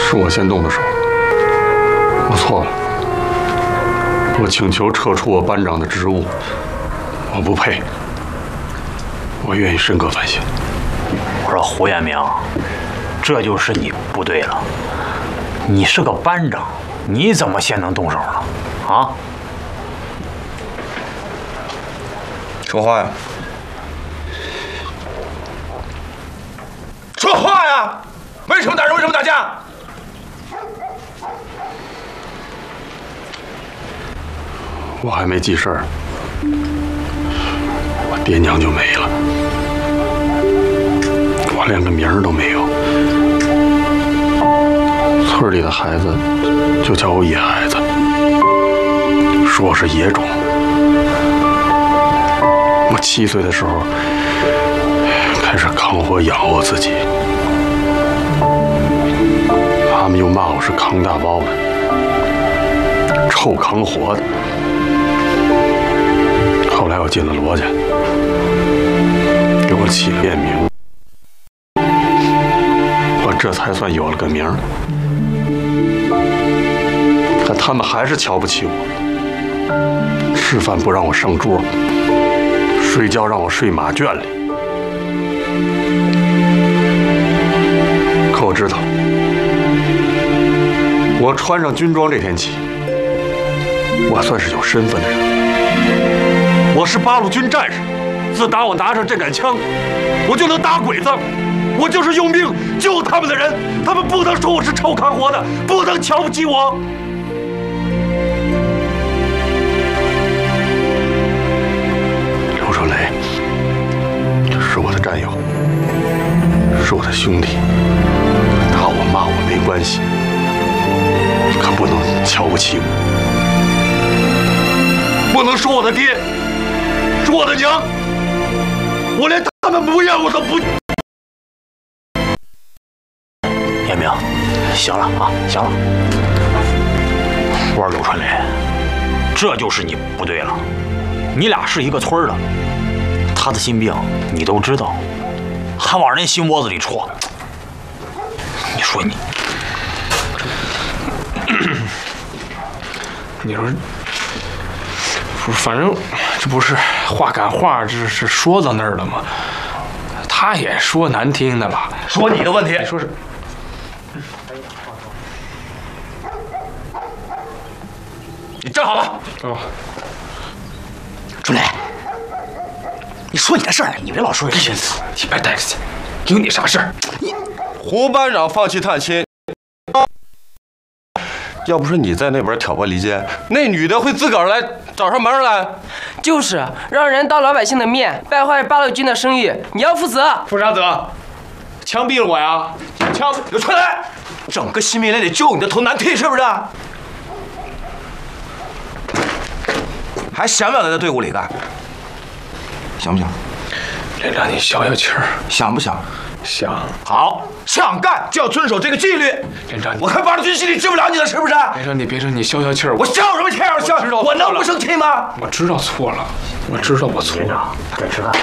是我先动的手，我错了。我请求撤除我班长的职务，我不配，我愿意深刻反省。 我说胡彦明，这就是你不对了。你是个班长，你怎么先能动手呢？啊？ 说话呀！说话呀！为什么打人？为什么打架？ 我还没记事儿，我爹娘就没了，我连个名儿都没有。村里的孩子就叫我野孩子，说我是野种。我7岁的时候开始扛活养活自己，他们又骂我是扛大包的，臭扛活的。后来我进了罗家，给我起了便名，我这才算有了个名儿。可他们还是瞧不起我，吃饭不让我上桌，睡觉让我睡马圈里。可我知道，我穿上军装这天起，我算是有身份的人。我是八路军战士，自打我拿上这杆枪，我就能打鬼子，我就是用命救他们的人，他们不能说我是臭扛活的，不能瞧不起我。刘春雷是我的战友，是我的兄弟，打我骂我没关系，可不能瞧不起我，不能说我的爹。说我的娘，我连他们模样我都不。 彦明，行了啊，行了。我说柳传雷，这就是你不对了。你俩是一个村的，他的心病你都知道，还往人心窝子里戳。你说你， 你说。反正这不是话赶话，这是说到那儿了吗？他也说难听的了， 说你的问题， 你说是？ 你站好了。 哦， 春雷，你说你的事儿，你别老说人家。 你别带去，有你啥事儿？ 你胡班长放弃探亲。要不是你在那边挑拨离间，那女的会自个儿来找上门来。 就是让人当老百姓的面，败坏八路军的声誉，你要负责。 负啥责？枪毙了我呀！枪！ 刘春雷，整个新民联得揪你的头难替，是不是？还想不想在这队伍里干？想不想？ 连长，你消消气儿。 想不想？ 想。 好，想干就要遵守这个纪律。 连长， 我看八路军心里治不了你了，是不是？ 连长，你别生，你消消气儿。 我消什么气儿？我能不生气吗？ 我知道错了，我知道我错了。 该吃饭了。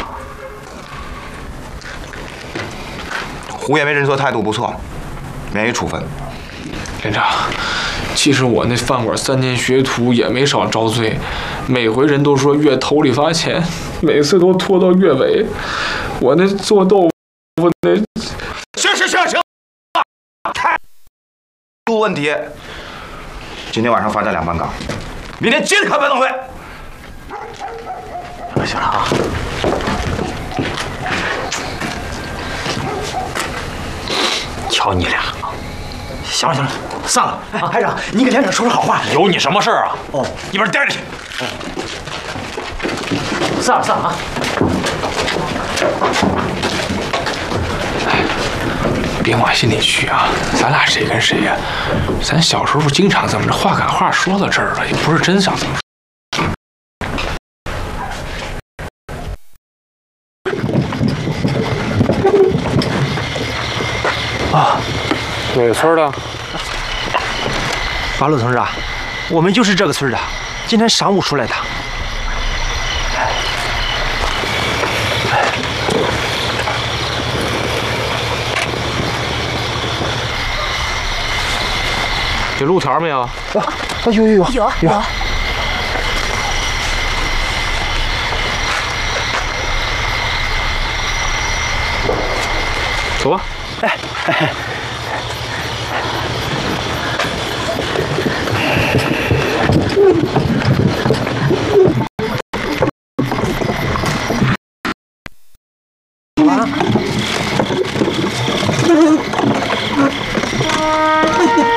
胡彦明认错态度不错，免于处分。 连长，其实我那饭馆3年学徒也没少遭罪，每回人都说月头里发钱，每次都拖到月尾。我那做豆腐那…… 行，太出问题。今天晚上罚站2班岗，明天接着开班动会。 行了啊。瞧你俩，行了，散了。排长，你给连长说说好话。有你什么事儿啊？哦，一边待着去。散了啊。 别往心里去啊，咱俩谁跟谁呀？咱小时候经常这么着，话赶话说到这儿了，也不是真想这么说。啊，哪个村的？ 八路同志啊，我们就是这个村的，今天晌午出来的。 有路条没有？ 啊，有。 走吧。 啊！